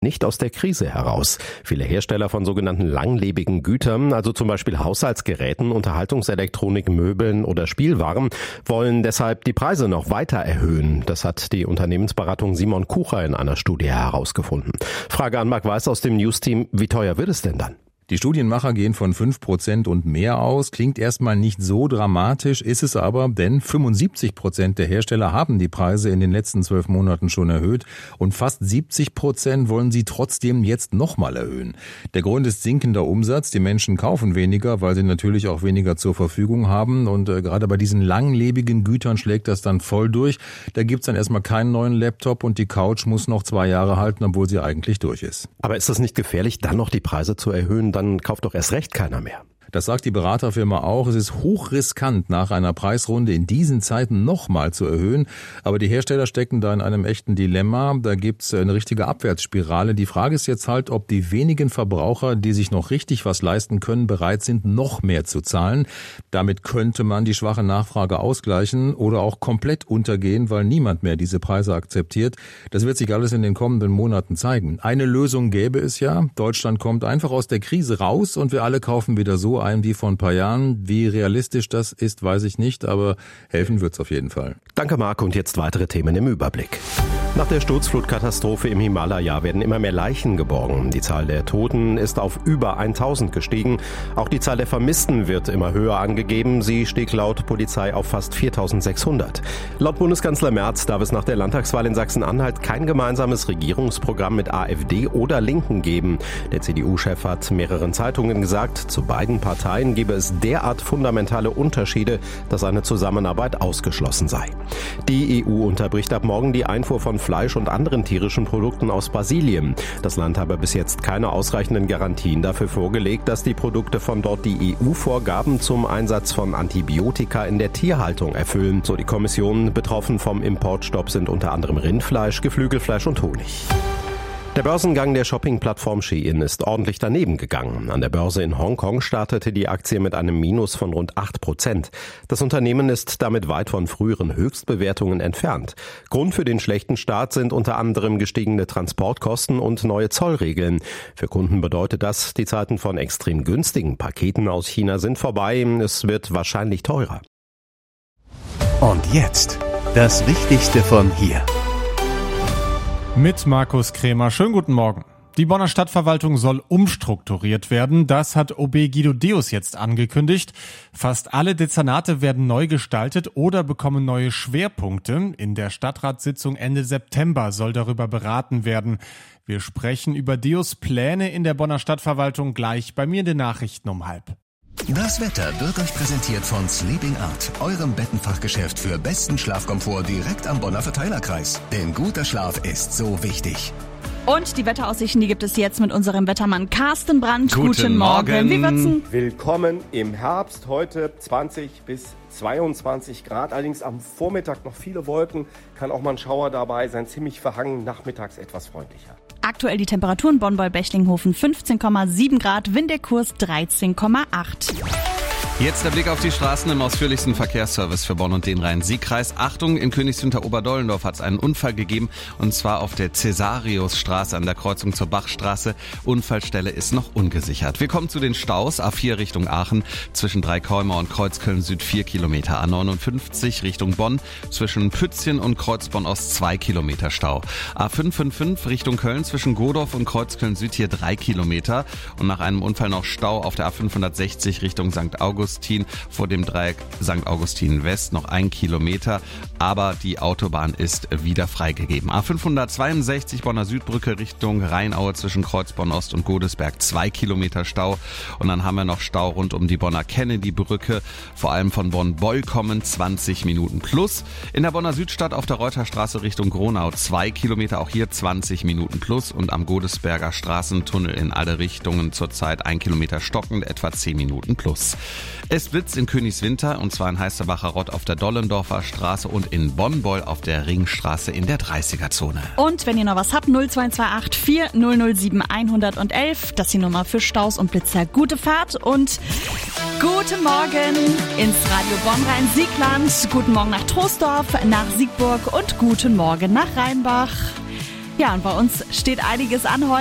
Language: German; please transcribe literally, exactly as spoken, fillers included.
nicht aus der Krise heraus. Viele Hersteller von sogenannten langlebigen Gütern, also zum Beispiel Haushaltsgeräten, Unterhaltungselektronik, Möbeln oder Spielwaren, wollen deshalb die Preise noch weiter erhöhen. Das hat die Unternehmensberatung Simon Kucher in einer Studie herausgefunden. Frage an Marc Weiß aus dem News-Team, wie teuer wird es denn dann? Die Studienmacher gehen von fünf Prozent und mehr aus. Klingt erstmal nicht so dramatisch, ist es aber, denn fünfundsiebzig Prozent der Hersteller haben die Preise in den letzten zwölf Monaten schon erhöht und fast siebzig Prozent wollen sie trotzdem jetzt nochmal erhöhen. Der Grund ist sinkender Umsatz. Die Menschen kaufen weniger, weil sie natürlich auch weniger zur Verfügung haben und äh, gerade bei diesen langlebigen Gütern schlägt das dann voll durch. Da gibt's dann erstmal keinen neuen Laptop und die Couch muss noch zwei Jahre halten, obwohl sie eigentlich durch ist. Aber ist das nicht gefährlich, dann noch die Preise zu erhöhen? Dann kauft doch erst recht keiner mehr. Das sagt die Beraterfirma auch. Es ist hochriskant, nach einer Preisrunde in diesen Zeiten nochmal zu erhöhen. Aber die Hersteller stecken da in einem echten Dilemma. Da gibt's eine richtige Abwärtsspirale. Die Frage ist jetzt halt, ob die wenigen Verbraucher, die sich noch richtig was leisten können, bereit sind, noch mehr zu zahlen. Damit könnte man die schwache Nachfrage ausgleichen oder auch komplett untergehen, weil niemand mehr diese Preise akzeptiert. Das wird sich alles in den kommenden Monaten zeigen. Eine Lösung gäbe es ja. Deutschland kommt einfach aus der Krise raus und wir alle kaufen wieder so ein wie vor ein paar Jahren. Wie realistisch das ist, weiß ich nicht, aber helfen wird's auf jeden Fall. Danke, Marc. Und jetzt weitere Themen im Überblick. Nach der Sturzflutkatastrophe im Himalaya werden immer mehr Leichen geborgen. Die Zahl der Toten ist auf über tausend gestiegen. Auch die Zahl der Vermissten wird immer höher angegeben. Sie stieg laut Polizei auf fast viertausendsechshundert. Laut Bundeskanzler Merz darf es nach der Landtagswahl in Sachsen-Anhalt kein gemeinsames Regierungsprogramm mit AfD oder Linken geben. Der C D U-Chef hat mehreren Zeitungen gesagt, zu beiden Parteien gebe es derart fundamentale Unterschiede, dass eine Zusammenarbeit ausgeschlossen sei. Die E U unterbricht ab morgen die Einfuhr von Fleisch und anderen tierischen Produkten aus Brasilien. Das Land habe bis jetzt keine ausreichenden Garantien dafür vorgelegt, dass die Produkte von dort die E U-Vorgaben zum Einsatz von Antibiotika in der Tierhaltung erfüllen. So die Kommission. Betroffen vom Importstopp sind unter anderem Rindfleisch, Geflügelfleisch und Honig. Der Börsengang der Shopping-Plattform Shein ist ordentlich daneben gegangen. An der Börse in Hongkong startete die Aktie mit einem Minus von rund acht Prozent. Das Unternehmen ist damit weit von früheren Höchstbewertungen entfernt. Grund für den schlechten Start sind unter anderem gestiegene Transportkosten und neue Zollregeln. Für Kunden bedeutet das, die Zeiten von extrem günstigen Paketen aus China sind vorbei. Es wird wahrscheinlich teurer. Und jetzt das Wichtigste von hier. Mit Markus Krämer. Schönen guten Morgen. Die Bonner Stadtverwaltung soll umstrukturiert werden. Das hat O B Guido Deus jetzt angekündigt. Fast alle Dezernate werden neu gestaltet oder bekommen neue Schwerpunkte. In der Stadtratssitzung Ende September soll darüber beraten werden. Wir sprechen über Deus' Pläne in der Bonner Stadtverwaltung gleich bei mir in den Nachrichten um halb. Das Wetter wird euch präsentiert von Sleeping Art, eurem Bettenfachgeschäft für besten Schlafkomfort direkt am Bonner Verteilerkreis. Denn guter Schlaf ist so wichtig. Und die Wetteraussichten, die gibt es jetzt mit unserem Wettermann Carsten Brandt. Guten, Guten Morgen. Wie wird's denn? Willkommen im Herbst. Heute zwanzig bis zweiundzwanzig Grad. Allerdings am Vormittag noch viele Wolken. Kann auch mal ein Schauer dabei sein. Ziemlich verhangen. Nachmittags etwas freundlicher. Aktuell die Temperaturen Bonn-Beulbechlinghofen fünfzehn Komma sieben Grad, Winderkurs dreizehn Komma acht. Jetzt der Blick auf die Straßen im ausführlichsten Verkehrsservice für Bonn und den Rhein-Sieg-Kreis. Achtung, in Königswinter-Oberdollendorf hat es einen Unfall gegeben und zwar auf der Cäsariusstraße an der Kreuzung zur Bachstraße. Unfallstelle ist noch ungesichert. Wir kommen zu den Staus. A vier Richtung Aachen zwischen Dreikäumer und Kreuzköln Süd vier Kilometer. A neunundfünfzig Richtung Bonn zwischen Pützchen und Kreuzbonn Ost zwei Kilometer Stau. A fünf fünf fünf Richtung Köln zwischen Godorf und Kreuzköln Süd hier drei Kilometer. Und nach einem Unfall noch Stau auf der A fünfhundertsechzig Richtung Sankt Augustin vor dem Dreieck Sankt Augustin West noch ein Kilometer, aber die Autobahn ist wieder freigegeben. A fünfhundertzweiundsechzig Bonner Südbrücke Richtung Rheinaue zwischen Kreuzbonn Ost und Godesberg zwei Kilometer Stau und dann haben wir noch Stau rund um die Bonner Kennedy-Brücke, vor allem von Bonn-Boll kommen zwanzig Minuten plus. In der Bonner Südstadt auf der Reuterstraße Richtung Gronau zwei Kilometer, auch hier zwanzig Minuten plus und am Godesberger Straßentunnel in alle Richtungen zurzeit ein Kilometer stockend, etwa zehn Minuten plus. Es blitzt in Königswinter und zwar in Heißerbacher Rott auf der Dollendorfer Straße und in Bonn-Boll auf der Ringstraße in der dreißiger-Zone. Und wenn ihr noch was habt, null zwei zwei acht vier null null sieben eins null eins, das ist die Nummer für Staus und Blitzer. Gute Fahrt und guten Morgen ins Radio Bonn-Rhein-Siegland. Guten Morgen nach Troisdorf, nach Siegburg und guten Morgen nach Rheinbach. Ja, und bei uns steht einiges an heute.